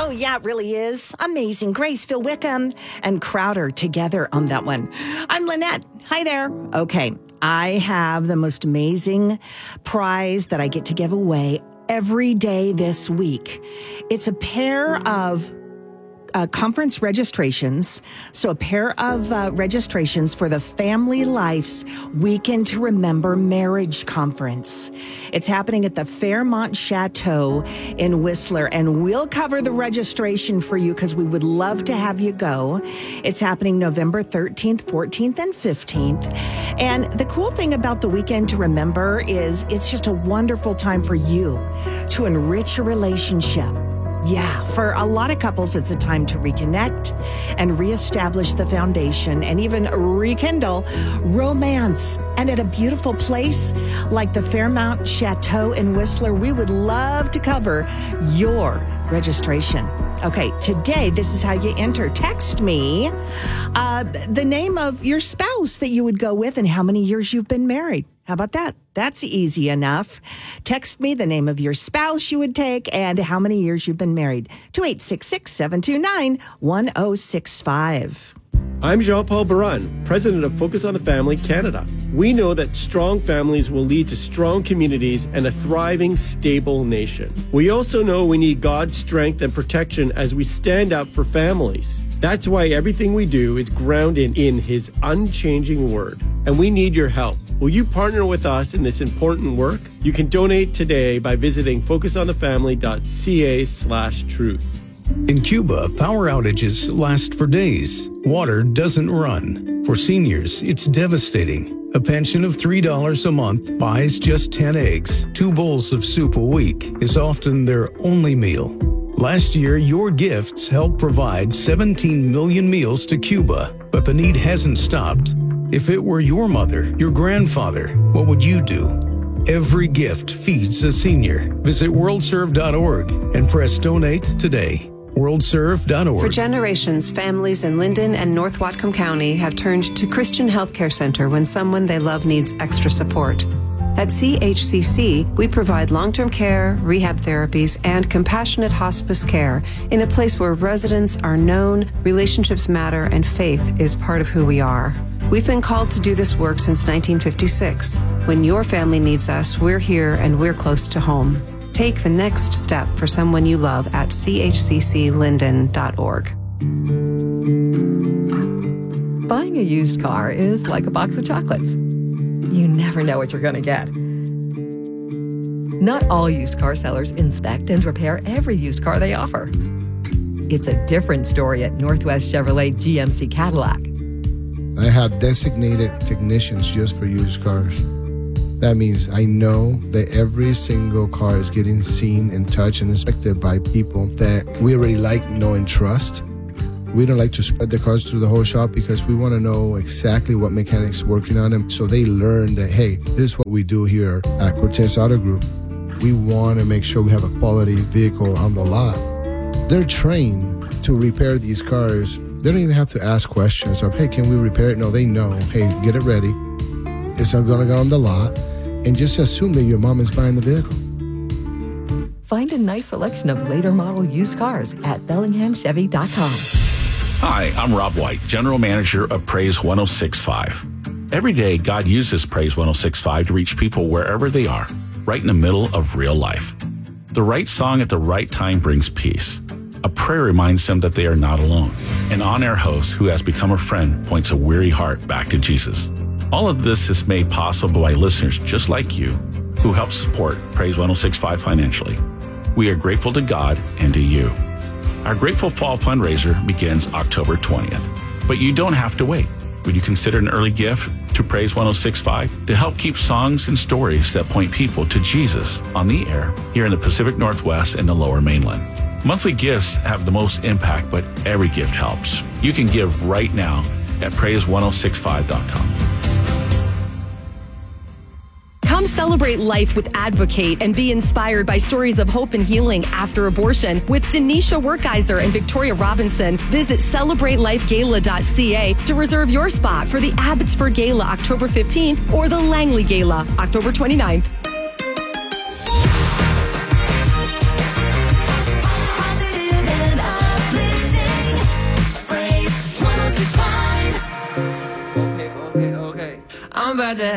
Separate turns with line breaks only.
Oh, yeah, it really is. Amazing Grace, Phil Wickham, and Crowder together on that one. I'm Lynette. Hi there. Okay, I have the most amazing prize that I get to give away every day this week. It's a pair of conference registrations. So a pair of registrations for the Family Life's Weekend to Remember Marriage Conference. It's happening at the Fairmont Chateau in Whistler, and we'll cover the registration for you because we would love to have you go. It's happening November 13th, 14th, and 15th. And the cool thing about the Weekend to Remember is it's just a wonderful time for you to enrich your relationship. Yeah, for a lot of couples, it's a time to reconnect and reestablish the foundation and even rekindle romance. And at a beautiful place like the Fairmont Chateau in Whistler, we would love to cover your registration. Okay, today, this is how you enter. Text me the name of your spouse that you would go with and how many years you've been married. How about that? That's easy enough. Text me the name of your spouse you would take and how many years you've been married to 866-729-1065.
I'm Jean-Paul Baran, president of Focus on the Family Canada. We know that strong families will lead to strong communities and a thriving, stable nation. We also know we need God's strength and protection as we stand up for families. That's why everything we do is grounded in His unchanging word. And we need your help. Will you partner with us in this important work? You can donate today by visiting focusonthefamily.ca/truth.
In Cuba, power outages last for days. Water doesn't run. For seniors, it's devastating. A pension of $3 a month buys just 10 eggs. 2 bowls of soup a week is often their only meal. Last year, your gifts helped provide 17 million meals to Cuba, but the need hasn't stopped. If it were your mother, your grandfather, what would you do? Every gift feeds a senior. Visit worldserve.org and press donate today. worldserve.org.
For generations, families in Linden and North Whatcom County have turned to Christian Healthcare Center when someone they love needs extra support. At CHCC, we provide long-term care, rehab therapies, and compassionate hospice care in a place where residents are known, relationships matter, and faith is part of who we are. We've been called to do this work since 1956. When your family needs us, we're here and we're close to home. Take the next step for someone you love at chcclinden.org.
Buying a used car is like a box of chocolates. You never know what you're going to get. Not all used car sellers inspect and repair every used car they offer. It's a different story at Northwest Chevrolet GMC Cadillac.
I have designated technicians just for used cars. That means I know that every single car is getting seen and touched and inspected by people that we already like, know, and trust. We don't like to spread the cars through the whole shop because we want to know exactly what mechanics working on them so they learn that, hey, this is what we do here at Cortez Auto Group. We want to make sure we have a quality vehicle on the lot. They're trained to repair these cars. They don't even have to ask questions of, hey, can we repair it? No, they know, hey, get it ready. It's not going to go on the lot. And just assume that your mom is buying the vehicle.
Find a nice selection of later model used cars at BellinghamChevy.com.
Hi, I'm Rob White, General Manager of Praise 106.5. Every day, God uses Praise 106.5 to reach people wherever they are, right in the middle of real life. The right song at the right time brings peace. A prayer reminds them that they are not alone. An on-air host who has become a friend points a weary heart back to Jesus. All of this is made possible by listeners just like you who help support Praise 106.5 financially. We are grateful to God and to you. Our Grateful Fall fundraiser begins October 20th, but you don't have to wait. Would you consider an early gift to Praise 106.5 to help keep songs and stories that point people to Jesus on the air here in the Pacific Northwest and the Lower Mainland? Monthly gifts have the most impact, but every gift helps. You can give right now at praise1065.com.
Come celebrate life with Advocate and be inspired by stories of hope and healing after abortion with Denisha Werkeiser and Victoria Robinson. Visit CelebrateLifeGala.ca to reserve your spot for the Abbotsford Gala October 15th or the Langley Gala October 29th.
Positive and somebody.